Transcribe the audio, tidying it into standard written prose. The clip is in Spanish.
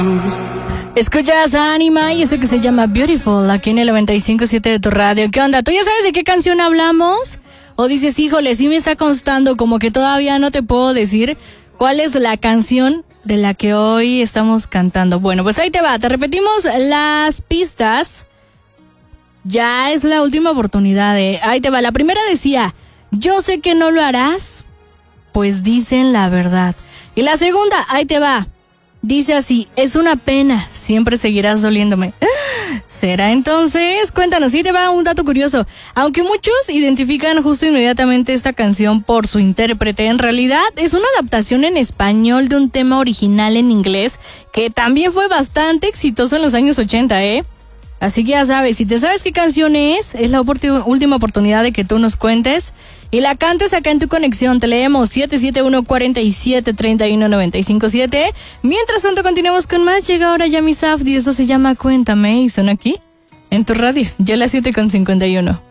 Escuchas a Anima y eso que se llama Beautiful aquí en el 95.7 de tu radio. ¿Qué onda? ¿Tú ya sabes de qué canción hablamos? O dices, híjole, sí me está constando, como que todavía no te puedo decir cuál es la canción de la que hoy estamos cantando. Bueno, pues ahí te va, te repetimos las pistas. Ya es la última oportunidad, Ahí te va, la primera decía, yo sé que no lo harás, pues dicen la verdad. Y la segunda, ahí te va, dice así, es una pena, siempre seguirás doliéndome. ¿Será entonces? Cuéntanos, sí te va un dato curioso. Aunque muchos identifican justo inmediatamente esta canción por su intérprete, en realidad es una adaptación en español de un tema original en inglés que también fue bastante exitoso en los años 80, Así que ya sabes, si te sabes qué canción es la última oportunidad de que tú nos cuentes y la cantes acá en tu conexión. Te leemos 771-4731-957. Mientras tanto, continuamos con más. Llega ahora Yami Safdie y eso se llama Cuéntame y son aquí en tu radio. Ya las 7:51.